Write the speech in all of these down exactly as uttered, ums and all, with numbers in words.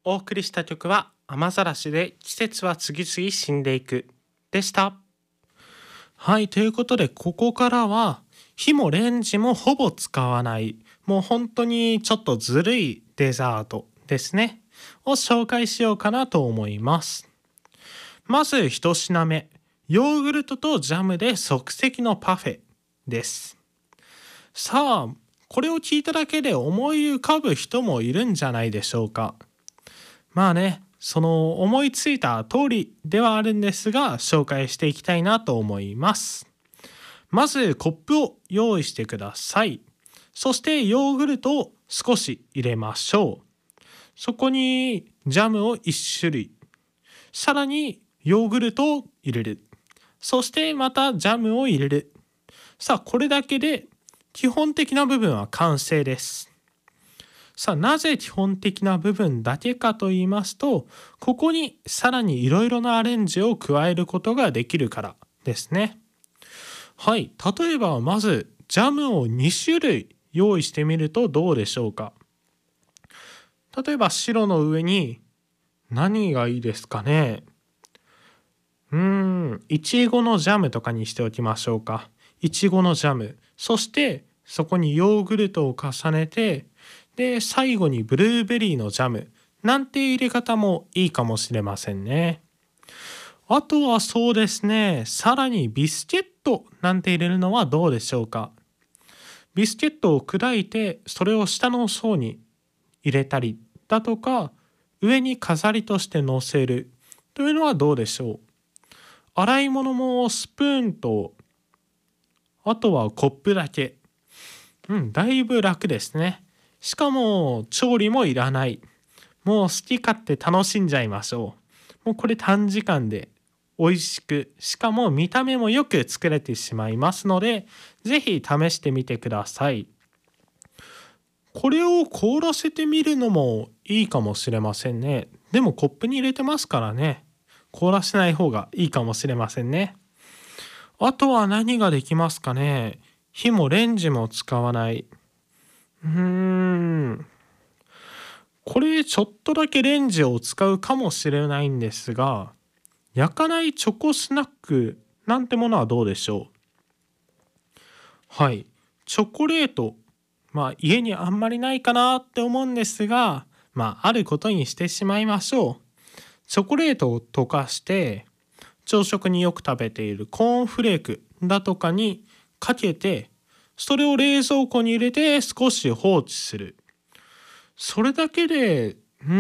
お送りした曲は雨ざらしで季節は次々死んでいくでした。はい、ということでここからは火もレンジもほぼ使わないもう本当にちょっとずるいデザートですねを紹介しようかなと思います。まず一品目、ヨーグルトとジャムで即席のパフェです。さあこれを聞いただけで思い浮かぶ人もいるんじゃないでしょうか。まあね、その思いついた通りではあるんですが紹介していきたいなと思います。まずコップを用意してください。そしてヨーグルトを少し入れましょう。そこにジャムをいち種類、さらにヨーグルトを入れる、そしてまたジャムを入れる。さあこれだけで基本的な部分は完成です。さあなぜ基本的な部分だけかと言いますと、ここにさらにいろいろなアレンジを加えることができるからですね。はい、例えばまずジャムをに種類用意してみるとどうでしょうか。例えば白の上に何がいいですかね。うーん、いちごのジャムとかにしておきましょうか。いちごのジャム、そしてそこにヨーグルトを重ねて、で最後にブルーベリーのジャムなんて入れ方もいいかもしれませんね。あとはそうですね、さらにビスケットなんて入れるのはどうでしょうか。ビスケットを砕いてそれを下の層に入れたりだとか、上に飾りとして乗せるというのはどうでしょう。洗い物もスプーンとあとはコップだけ、うん、だいぶ楽ですね。しかも調理もいらない。もう好き勝手楽しんじゃいましょう。もうこれ短時間で美味しく、しかも見た目もよく作れてしまいますので、ぜひ試してみてください。これを凍らせてみるのもいいかもしれませんね。でもコップに入れてますからね。凍らせない方がいいかもしれませんね。あとは何ができますかね。火もレンジも使わない。うーん。これちょっとだけレンジを使うかもしれないんですが、焼かないチョコスナックなんてものはどうでしょう。はい。チョコレート。まあ家にあんまりないかなって思うんですが、まああることにしてしまいましょう。チョコレートを溶かして、朝食によく食べているコーンフレークだとかにかけて、それを冷蔵庫に入れて少し放置する。それだけで、うん、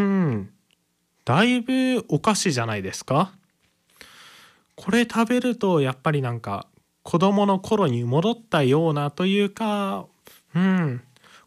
だいぶお菓子じゃないですか。これ食べるとやっぱりなんか子供の頃に戻ったようなというか、うん、